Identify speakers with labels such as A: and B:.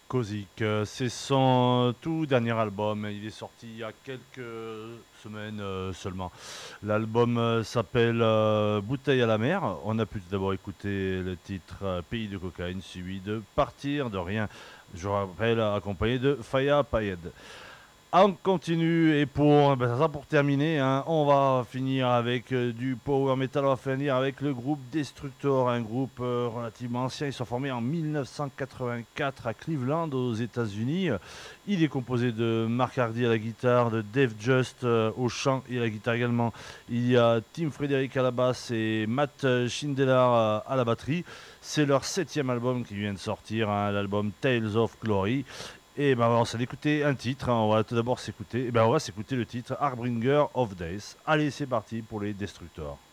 A: Kozik, c'est son tout dernier album. Il est sorti il y a quelques semaines seulement. L'album s'appelle Bouteille à la mer. On a pu tout d'abord écouter le titre Pays de cocaïne, suivi de Partir de rien. Je rappelle, accompagné de Faya Payed. On continue et pour terminer, hein, on va finir avec du power metal. On va finir avec le groupe Destructor, un groupe relativement ancien. Ils sont formés en 1984 à Cleveland, aux États-Unis. Il est composé de Mark Hardy à la guitare, de Dave Just au chant et à la guitare également. Il y a Tim Frederick à la basse et Matt Schindler à la batterie. C'est leur septième album qui vient de sortir, hein, l'album Tales of Glory. Et ben on s'est écouté un titre, hein. On va tout d'abord s'écouter. Et ben on va s'écouter le titre Harbinger of Death. Allez, c'est parti pour les Destructors.